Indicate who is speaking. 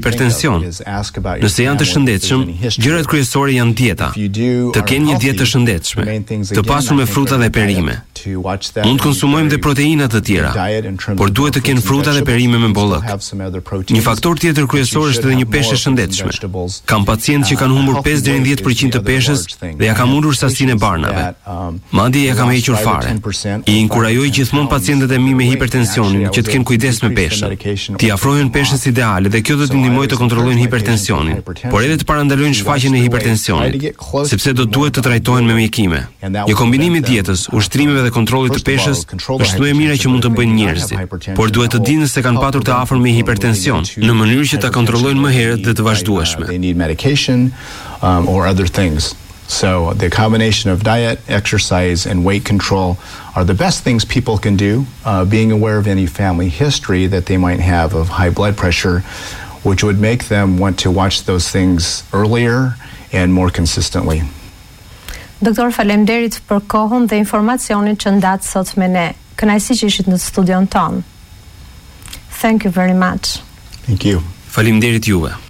Speaker 1: hipertension. Nëse janë të shëndetshëm, gjërat kryesore janë dieta. Të kenë një dietë të shëndetshme, të pasur me fruta dhe perime. Mund të konsumojmë dhe proteina të tjera, por duhet të kenë fruta dhe perime me bollëk. Një faktor tjetër kryesor është edhe një peshë e shëndetshme. Kam pacientë që kanë humbur 5 deri në 10% të peshës dhe ja kam ulur sasinë e barnave. Madje ja kam hequr fare. I inkurajoj gjithmonë pacientët e mi me hipertensionin që të kenë kujdes me peshën. T'i afrohen peshës ideale dhe kjo do t'i ndihmojë të kontrollojnë hipertensionin, por edhe të parandalojnë shfaqjen e hipertensionit, sepse do duhet të trajtohen me mjekime. Një kombinim i dietës, ushtrimeve dhe kontrollit të peshës është më e mira që mund të bëjnë njerëzit, por duhet të dinë se kanë patur të afër me hipertension, në mënyrë që ta kontrollojnë më herët dhe të vazhdueshme.
Speaker 2: So the combination of diet, exercise, and weight control are the best things people can do. Being aware of any family history that they might have of high blood pressure, which would make them want to watch those things earlier and more consistently.
Speaker 3: Doktor, faleminderit për kohën dhe informacionin që ndat sot me ne. Kënaqësi që ishit në studion ton. Thank you very much.
Speaker 2: Thank you.
Speaker 1: Faleminderit juve.